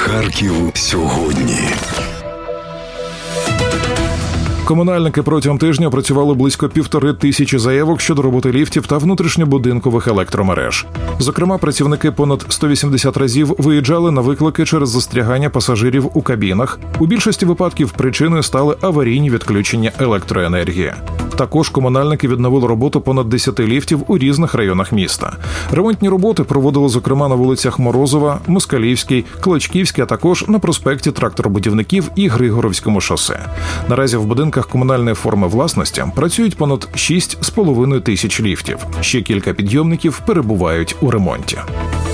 Харків сьогодні. Комунальники протягом тижня опрацювали близько 1500 заявок щодо роботи ліфтів та внутрішньобудинкових електромереж. Зокрема, працівники понад 180 разів виїжджали на виклики через застрягання пасажирів у кабінах. У більшості випадків причиною стали аварійні відключення електроенергії. Також комунальники відновили роботу понад 10 ліфтів у різних районах міста. Ремонтні роботи проводили, зокрема, на вулицях Морозова, Москалівській, Клочківській, а також на проспекті Тракторобудівників і Григоровському шосе. Наразі в будинках комунальної форми власності працюють понад 6,5 тисяч ліфтів. Ще кілька підйомників перебувають у ремонті.